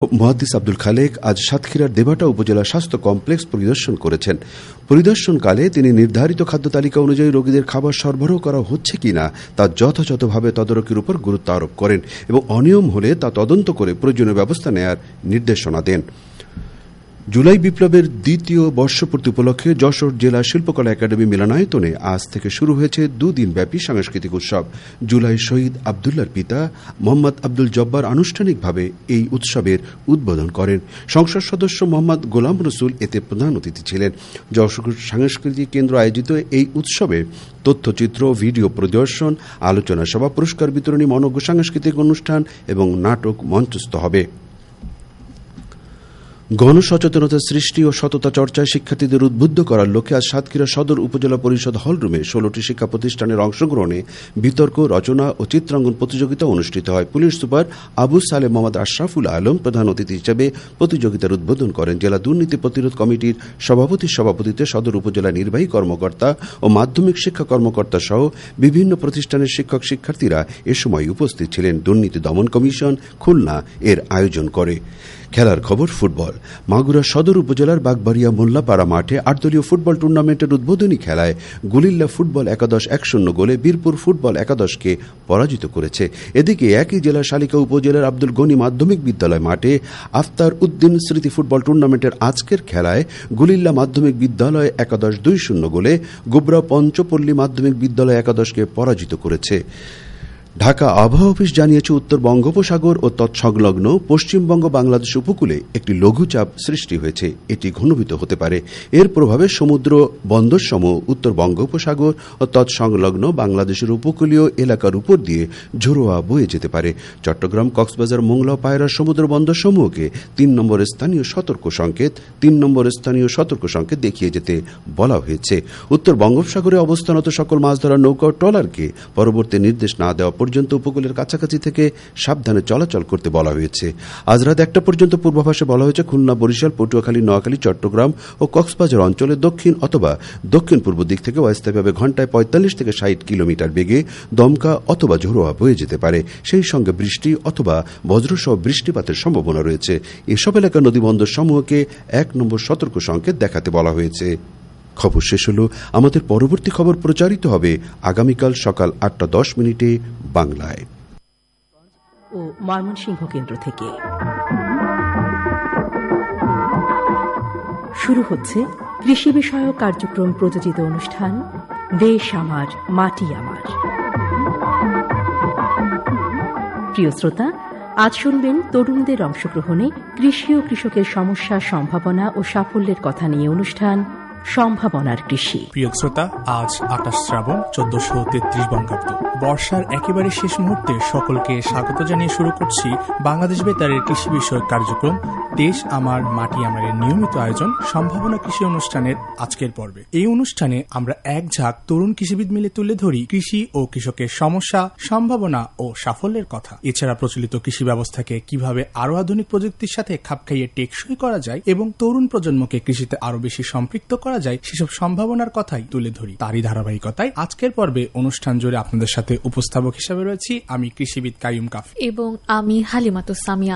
মুহাদ্দিস আব্দুল খালেক আজ সাতক্ষীরার দেবাটা উপজেলা স্বাস্থ্য কমপ্লেক্স পরিদর্শন করেছেন। পরিদর্শনকালে তিনি নির্ধারিত খাদ্য তালিকা অনুযায়ী রোগীদের খাবার সরবরাহ করা হচ্ছে কিনা তা যথাযথভাবে তদারকির উপর গুরুত্ব আরোপ করেন এবং অনিয়ম হলে তা তদন্ত করে প্রয়োজনীয় ব্যবস্থা নেয়ার নির্দেশনা দেন। জুলাই বিপ্লবের দ্বিতীয় বর্ষপূর্তি উপলক্ষে যশোর জেলা শিল্পকলা একাডেমি মিলনায়তনে আজ থেকে শুরু হয়েছে দুদিনব্যাপী সাংস্কৃতিক উৎসব। জুলাই শহীদ আবদুল্লাহর পিতা মোহাম্মদ আব্দুল জব্বার আনুষ্ঠানিকভাবে এই উৎসবের উদ্বোধন করেন। সংসদ সদস্য মোহাম্মদ গোলাম রসুল এতে প্রধান অতিথি ছিলেন। যশোর সাংস্কৃতিক কেন্দ্র আয়োজিত এই উৎসবে তথ্যচিত্র, ভিডিও প্রদর্শন, আলোচনা সভা, পুরস্কার বিতরণী, মনোজ্ঞ সাংস্কৃতিক অনুষ্ঠান এবং নাটক মঞ্চস্থ হবে। গণসচেতনতা সৃষ্টি ও সততা চর্চায় শিক্ষার্থীদের উদ্বুদ্ধ করার লক্ষ্যে আজ সাতক্ষীরা সদর উপজেলা পরিষদ হলরুমে 16টি শিক্ষা প্রতিষ্ঠানের অংশগ্রহণে বিতর্ক, রচনা ও চিত্রাঙ্কন প্রতিযোগিতা অনুষ্ঠিত হয়। পুলিশ সুপার আবু সালেম মোহাম্মদ আশরাফুল আলম প্রধান অতিথি হিসেবে প্রতিযোগিতার উদ্বোধন করেন। জেলা দুর্নীতি প্রতিরোধ কমিটির সভাপতির সভাপতিত্বে সদর উপজেলা নির্বাহী কর্মকর্তা ও মাধ্যমিক শিক্ষা কর্মকর্তা সহ বিভিন্ন প্রতিষ্ঠানের শিক্ষক শিক্ষার্থীরা এ সময় উপস্থিত ছিলেন। দুর্নীতি দমন কমিশন খুলনা এর আয়োজন করে। খেলার খবর ফুটবল। মাগুরা সদর উপজেলার বাগবাড়িয়া মোল্লাপাড়া মাঠে 8 দলীয় ফুটবল টুর্নামেন্টের উদ্বোধনী খেলায় গুলিল্লা ফুটবল একাদশ 1-0 গোলে বীরপুর ফুটবল একাদশকে পরাজিত করেছে। এদিকে একই জেলার শালিকা উপজেলার আব্দুল গনি মাধ্যমিক বিদ্যালয় মাঠে আফতার উদ্দিন স্মৃতি ফুটবল টুর্নামেন্টের আজকের খেলায় গুলিল্লা মাধ্যমিক বিদ্যালয় একাদশ 2-0 গোলে গোবরা পঞ্চপল্লী মাধ্যমিক বিদ্যালয় একাদশকে পরাজিত করেছে। ঢাকা আবহাওয়া অফিস জানিয়েছে উত্তর বঙ্গোপসাগর ও তৎসংলগ্ন পশ্চিমবঙ্গ বাংলাদেশ উপকূলে একটি লঘুচাপ সৃষ্টি হয়েছে। এটি ঘনীভূত হতে পারে। এর প্রভাবে সমুদ্র বন্দরসমূহ উত্তর বঙ্গোপসাগর ও তৎসংলগ্ন বাংলাদেশের উপকূলীয় এলাকার উপর দিয়ে ঝোড়ো বয়ে যেতে পারে। চট্টগ্রাম, কক্সবাজার, মোংলা, পায়রা সমুদ্র বন্দরসমূহকে 3 নম্বর স্থানীয় সতর্ক সংকেত দেখিয়ে যেতে বলা হয়েছে। উত্তর বঙ্গোপসাগরে অবস্থানত সকল মাছ ধরার নৌকা ও ট্রলারকে পরবর্তী নির্দেশ না দেওয়া পর্যন্ত উপকূলের কাছাকাছি থেকে সাবধানে চলাচল করতে বলা হয়েছে। আজ রাত 1টা পর্যন্ত পূর্বাভাসে বলা হয়েছে খুলনা, বরিশাল, পটুয়াখালী, নোয়াখালী, চট্টগ্রাম ও কক্সবাজার অঞ্চলে দক্ষিণ অথবা দক্ষিণ পূর্ব দিক থেকে অস্থায়ীভাবে ঘন্টায় 45 থেকে 60 কিলোমিটার বেগে দমকা অথবা ঝোড়ো বয়ে যেতে পারে। সেই সঙ্গে বৃষ্টি অথবা বজ্রসহ বৃষ্টিপাতের সম্ভাবনা রয়েছে। এসব এলাকার নদীবন্দর সমূহকে 1 নম্বর সতর্ক সংকেত দেখাতে বলা হয়েছে। খবর শেষ হলো। আমাদের পরবর্তী খবর প্রচারিত হবে আগামীকাল সকাল 8:10 বাংলায় ও ময়মনসিংহ কেন্দ্র থেকে। শুরু হচ্ছে কৃষি বিষয়ক কার্যক্রম প্রযোজিত অনুষ্ঠান দেশ আমার মাটি আমার। প্রিয় শ্রোতা, আজ শুনবেন তরুণদের অংশগ্রহণে কৃষি ও কৃষকের সমস্যা, সম্ভাবনা ও সাফল্যের কথা নিয়ে অনুষ্ঠান সম্ভাবনার কৃষি। প্রিয় শ্রোতা, আজ 28 শ্রাবণ 1433 বঙ্গাব্দ, বর্ষার একেবারে শেষ মুহূর্তে সকলকে স্বাগত জানিয়ে শুরু করছি বাংলাদেশ বেতারের কৃষি বিষয়ক কার্যক্রম দেশ আমার মাটি আমারের নিয়মিত আয়োজন সম্ভাবনা কৃষি অনুষ্ঠানের আজকের পর্বে। এই অনুষ্ঠানে আমরা এক ঝাঁক তরুণ কৃষিবিদ মিলে তুলে ধরি কৃষি ও কৃষকের সমস্যা, সম্ভাবনা ও সাফল্যের কথা। এছাড়া প্রচলিত কৃষি ব্যবস্থাকে কিভাবে আরো আধুনিক প্রযুক্তির সাথে খাপ খাইয়ে টেকসই করা যায় এবং তরুণ প্রজন্মকে কৃষিতে আরো বেশি সম্পৃক্ত করা যায়, সেসব সম্ভাবনার কথাই তুলে ধরি। তারই ধারাবাহিকতায় আজকের পর্বে অনুষ্ঠান জুড়ে আপনাদের সাথে উপস্থাপক হিসেবে রয়েছি আমি কৃষিবিদ কাইয়ুম কাফি এবং আমি হালিমাতুস সামিয়া।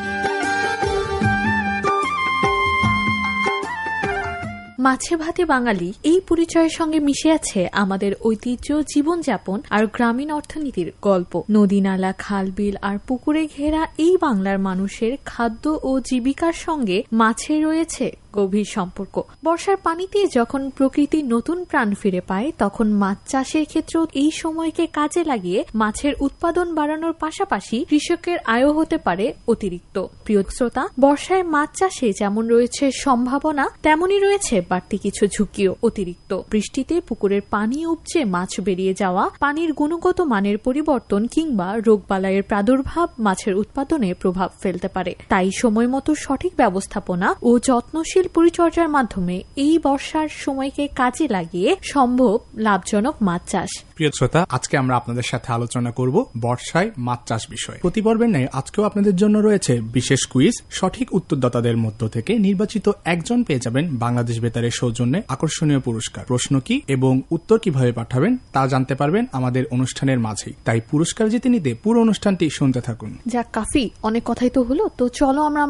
মাছে ভাতে বাঙালি এই পরিচয়ের সঙ্গে মিশে আছে আমাদের ঐতিহ্য, জীবনযাপন আর গ্রামীণ অর্থনীতির গল্প। নদী, নালা, খাল, বিল আর পুকুরে ঘেরা এই বাংলার মানুষের খাদ্য ও জীবিকার সঙ্গে মাছের রয়েছে গভীর সম্পর্ক। বর্ষার পানিতে যখন প্রকৃতি নতুন প্রাণ ফিরে পায়, তখন মাছ চাষের ক্ষেত্রেও এই সময়কে কাজে লাগিয়ে মাছের উৎপাদন বাড়ানোর পাশাপাশি কৃষকের আয়ও হতে পারে অতিরিক্ত। প্রিয় শ্রোতা, বর্ষায় মাছ চাষে যেমন রয়েছে সম্ভাবনা, তেমনই রয়েছে বাড়তি কিছু ঝুঁকিও। অতিরিক্ত বৃষ্টিতে পুকুরের পানি উপচে মাছ বেরিয়ে যাওয়া, পানির গুণগত মানের পরিবর্তন কিংবা রোগবালাইয়ের প্রাদুর্ভাব মাছের উৎপাদনে প্রভাব ফেলতে পারে। তাই সময়মতো সঠিক ব্যবস্থাপনা ও যত্নশীল পরিচর্যার মাধ্যমে এই বর্ষার সময়কে কাজে লাগিয়ে সম্ভব লাভজনক মাছ চাষ। প্রিয় শ্রোতা, আজকে আমরা আপনাদের সাথে আলোচনা করব বর্ষায় মাছ চাষ বিষয়ে। প্রতি পর্বের ন্যায় আজকেও আপনাদের জন্য রয়েছে বিশেষ কুইজ। সঠিক উত্তরদাতাদের মধ্য থেকে নির্বাচিত একজন পেয়ে যাবেন বাংলাদেশ বেতারের সৌজন্যে আকর্ষণীয় পুরস্কার। প্রশ্ন কি এবং উত্তর কিভাবে পাঠাবেন তা জানতে পারবেন আমাদের অনুষ্ঠানের মাঝেই। তাই পুরস্কার জিতে নিতে পুরো অনুষ্ঠানটি শুনতে থাকুন। যাক কাফি, অনেক কথাই তো হলো, তো চলো আমরা